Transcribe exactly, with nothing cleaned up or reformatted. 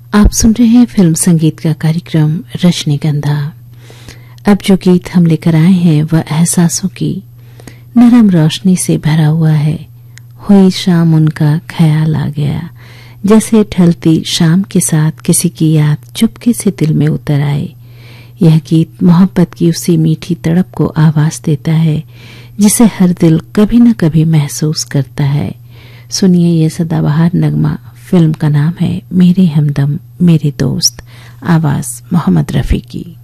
आप सुन रहे हैं फिल्म संगीत का कार्यक्रम रजनीगंधा। अब जो गीत हम लेकर आए हैं वह एहसासों की नरम रोशनी से भरा हुआ है। हुई शाम उनका ख्याल आ गया, जैसे ढलती शाम के साथ किसी की याद चुपके से दिल में उतर आए। यह गीत मोहब्बत की उसी मीठी तड़प को आवाज देता है जिसे हर दिल कभी न कभी महसूस करता है। सुनिए यह सदाबहार नगमा। फिल्म का नाम है मेरे हमदम मेरे दोस्त। आवाज मोहम्मद रफी की।